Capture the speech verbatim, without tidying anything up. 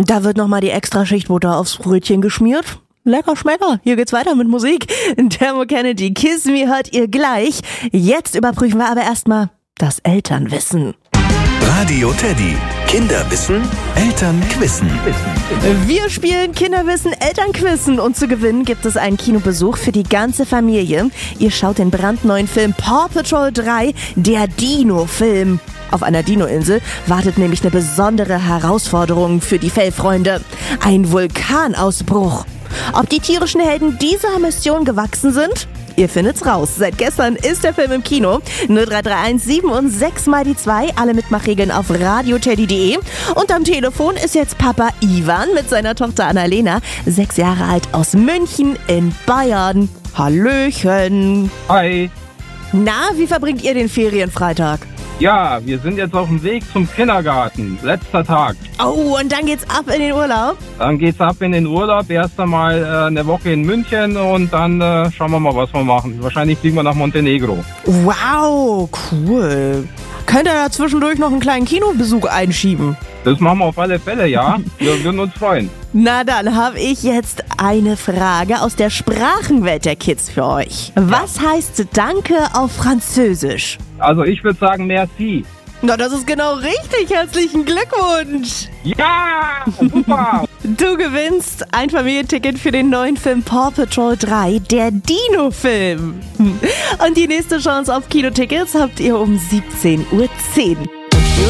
Da wird nochmal die Extraschicht Butter aufs Brötchen geschmiert. Lecker Schmecker. Hier geht's weiter mit Musik. Dermo Kennedy, Kiss Me hört ihr gleich. Jetzt überprüfen wir aber erstmal das Elternwissen. Radio Teddy. Kinderwissen, Elternquissen. Wir spielen Kinderwissen, Elternquissen und zu gewinnen gibt es einen Kinobesuch für die ganze Familie. Ihr schaut den brandneuen Film Paw Patrol drei, der Dino-Film. Auf einer Dino-Insel wartet nämlich eine besondere Herausforderung für die Fellfreunde. Ein Vulkanausbruch. Ob die tierischen Helden dieser Mission gewachsen sind? Ihr findet's raus. Seit gestern ist der Film im Kino. null drei drei eins sieben und sechs mal die zwei. Alle Mitmachregeln auf radioteddy punkt de. Und am Telefon ist jetzt Papa Ivan mit seiner Tochter Annalena, sechs Jahre alt, aus München in Bayern. Hallöchen. Hi. Na, wie verbringt ihr den Ferienfreitag? Ja, wir sind jetzt auf dem Weg zum Kindergarten. Letzter Tag. Oh, und dann geht's ab in den Urlaub? Dann geht's ab in den Urlaub. Erst einmal äh, eine Woche in München und dann äh, schauen wir mal, was wir machen. Wahrscheinlich fliegen wir nach Montenegro. Wow, cool. Könnt ihr da zwischendurch noch einen kleinen Kinobesuch einschieben? Das machen wir auf alle Fälle, ja. Wir würden uns freuen. Na dann habe ich jetzt eine Frage aus der Sprachenwelt der Kids für euch. Was heißt Danke auf Französisch? Also ich würde sagen merci. Na, das ist genau richtig. Herzlichen Glückwunsch. Ja, super. Du gewinnst ein Familienticket für den neuen Film Paw Patrol drei, der Dino-Film. Und die nächste Chance auf Kinotickets habt ihr um siebzehn Uhr zehn.